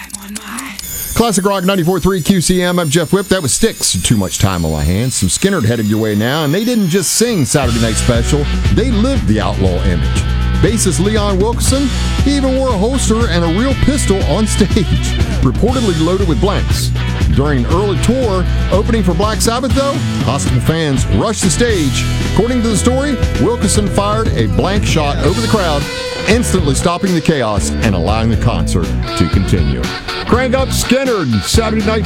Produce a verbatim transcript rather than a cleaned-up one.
Classic Rock ninety-four point three Q C M. I'm Jeff Whip. That was Styx. Too Much Time on My Hands. Some Skynyrd headed your way now, and they didn't just sing Saturday Night Special. They lived the outlaw image. Bassist Leon Wilkeson, he even wore a holster and a real pistol on stage, reportedly loaded with blanks. During an early tour opening for Black Sabbath, though, hostile fans rushed the stage. According to the story, Wilkeson fired a blank shot over the crowd, instantly stopping the chaos and allowing the concert to continue. Crank up Skynyrd, Saturday Night